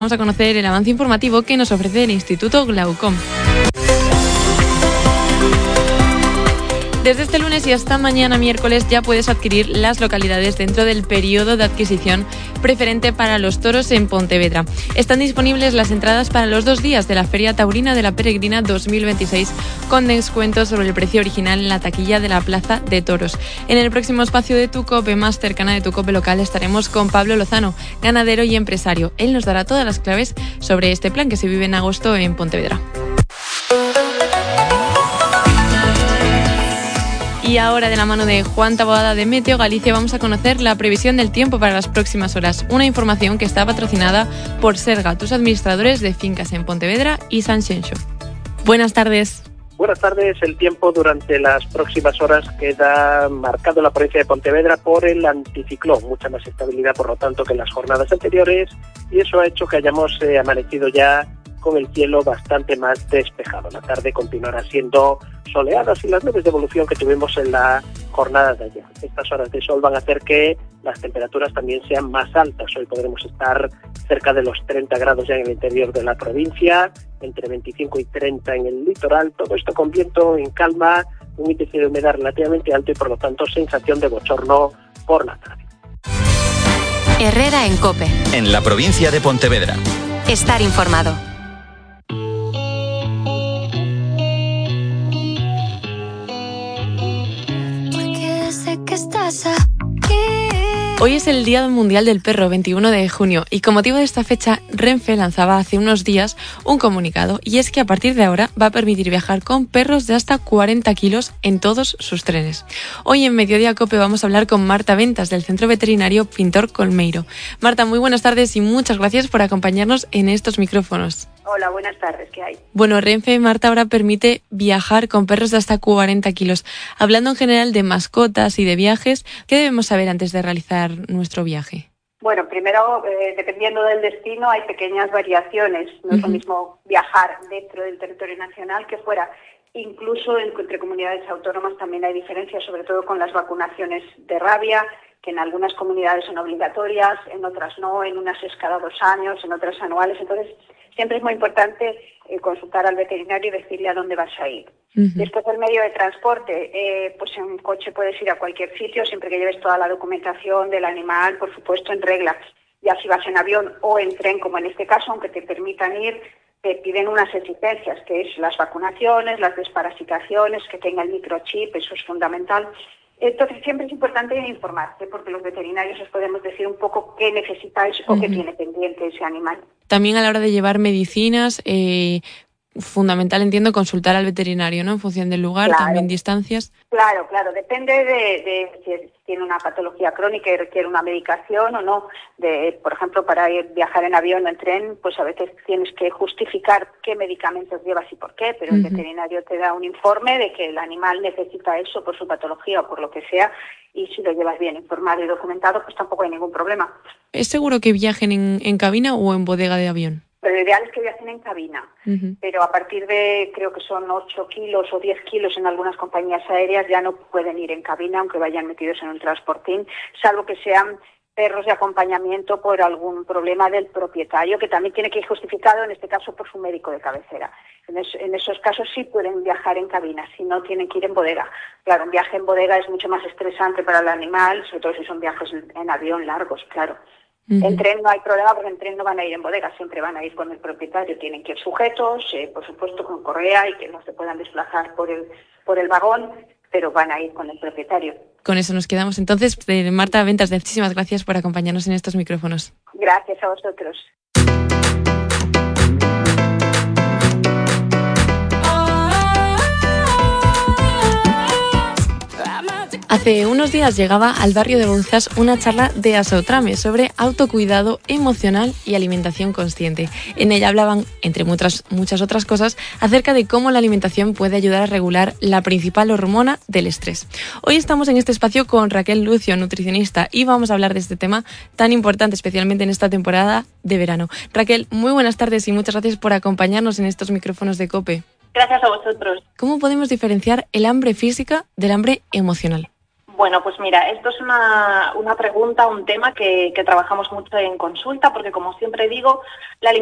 Vamos a conocer el avance informativo que nos ofrece el Instituto Glaucom. Desde este lunes y hasta mañana miércoles ya puedes adquirir las localidades dentro del periodo de adquisición preferente para los toros en Pontevedra. Están disponibles las entradas para los 2 días de la Feria Taurina de la Peregrina 2026 con descuento sobre el precio original en la taquilla de la Plaza de Toros. En el próximo espacio de Tu Cope, más cercana de Tu Cope local, estaremos con Pablo Lozano, ganadero y empresario. Él nos dará todas las claves sobre este plan que se vive en agosto en Pontevedra. Y ahora, de la mano de Juan Taboada de Meteo Galicia, vamos a conocer la previsión del tiempo para las próximas horas. Una información que está patrocinada por Serga, tus administradores de fincas en Pontevedra y Sanxenxo. Buenas tardes. Buenas tardes. El tiempo durante las próximas horas queda marcado en la provincia de Pontevedra por el anticiclón. Mucha más estabilidad, por lo tanto, que en las jornadas anteriores, y eso ha hecho que hayamos amanecido ya con el cielo bastante más despejado. La tarde continuará siendo soleada sin las nubes de evolución que tuvimos en la jornada de ayer. Estas horas de sol van a hacer que las temperaturas también sean más altas. Hoy podremos estar cerca de los 30 grados ya en el interior de la provincia, entre 25 y 30 en el litoral. Todo esto con viento en calma, un índice de humedad relativamente alto y por lo tanto sensación de bochorno por la tarde. Herrera en COPE. En la provincia de Pontevedra. Estar informado. Hoy es el Día Mundial del Perro, 21 de junio, y con motivo de esta fecha, Renfe lanzaba hace unos días un comunicado, y es que a partir de ahora va a permitir viajar con perros de hasta 40 kilos en todos sus trenes. Hoy en Mediodía Cope vamos a hablar con Marta Ventas, del Centro Veterinario Pintor Colmeiro. Marta, muy buenas tardes y muchas gracias por acompañarnos en estos micrófonos. Hola, buenas tardes, ¿qué hay? Bueno, Renfe, Marta, ahora permite viajar con perros de hasta 40 kilos. Hablando en general de mascotas y de viajes, ¿qué debemos saber antes de realizar nuestro viaje? Bueno, primero, dependiendo del destino, hay pequeñas variaciones. No es lo mismo viajar dentro del territorio nacional que fuera. Incluso entre comunidades autónomas también hay diferencias, sobre todo con las vacunaciones de rabia, que en algunas comunidades son obligatorias, en otras no, en unas es cada 2 años, en otras anuales. Entonces, siempre es muy importante consultar al veterinario y decirle a dónde vas a ir. Después del medio de transporte, pues en coche puedes ir a cualquier sitio, siempre que lleves toda la documentación del animal, por supuesto, en regla. Ya si vas en avión o en tren, como en este caso, aunque te permitan ir, te piden unas exigencias, que es las vacunaciones, las desparasitaciones, que tenga el microchip, eso es fundamental. Entonces siempre es importante informarse, porque los veterinarios os podemos decir un poco qué necesitáis o qué tiene pendiente ese animal. También a la hora de llevar medicinas, fundamental, entiendo, consultar al veterinario, ¿no? En función del lugar, claro. También distancias. Claro, depende de si tiene una patología crónica y requiere una medicación o no. Por ejemplo, para viajar en avión o en tren, pues a veces tienes que justificar qué medicamentos llevas y por qué, pero el veterinario te da un informe de que el animal necesita eso por su patología o por lo que sea, y si lo llevas bien informado y documentado, pues tampoco hay ningún problema. ¿Es seguro que viajen en cabina o en bodega de avión? Pero lo ideal es que viajen en cabina, pero a partir de, creo que son 8 kilos o 10 kilos en algunas compañías aéreas, ya no pueden ir en cabina, aunque vayan metidos en un transportín, salvo que sean perros de acompañamiento por algún problema del propietario, que también tiene que ir justificado, en este caso, por su médico de cabecera. En esos casos sí pueden viajar en cabina, si no tienen que ir en bodega. Claro, un viaje en bodega es mucho más estresante para el animal, sobre todo si son viajes en avión largos, claro. En tren no hay problema, porque en tren no van a ir en bodega, siempre van a ir con el propietario, tienen que ir sujetos, por supuesto con correa y que no se puedan desplazar por el vagón, pero van a ir con el propietario. Con eso nos quedamos entonces. Marta Ventas, muchísimas gracias por acompañarnos en estos micrófonos. Gracias a vosotros. Hace unos días llegaba al barrio de Bouzas una charla de Asotrame sobre autocuidado emocional y alimentación consciente. En ella hablaban, entre muchas otras cosas, acerca de cómo la alimentación puede ayudar a regular la principal hormona del estrés. Hoy estamos en este espacio con Raquel Lucio, nutricionista, y vamos a hablar de este tema tan importante, especialmente en esta temporada de verano. Raquel, muy buenas tardes y muchas gracias por acompañarnos en estos micrófonos de COPE. Gracias a vosotros. ¿Cómo podemos diferenciar el hambre física del hambre emocional? Bueno, pues mira, esto es una pregunta, un tema que trabajamos mucho en consulta, porque como siempre digo, la